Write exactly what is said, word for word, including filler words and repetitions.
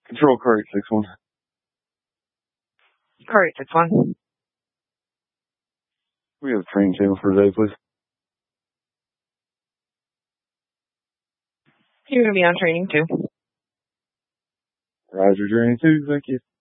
Control car eight six one. Car eight six one. We have a training channel for today, please. You're going to be on training too. Roger, training two, thank you.